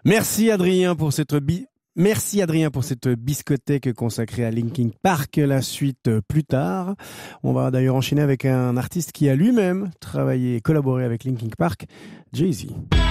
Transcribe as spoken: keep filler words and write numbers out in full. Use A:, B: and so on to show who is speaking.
A: Merci Adrien pour cette bi- Merci Adrien pour cette biscothèque consacrée à Linkin Park. La suite plus tard. On va d'ailleurs enchaîner avec un artiste qui a lui-même travaillé et collaboré avec Linkin Park, Jay-Z.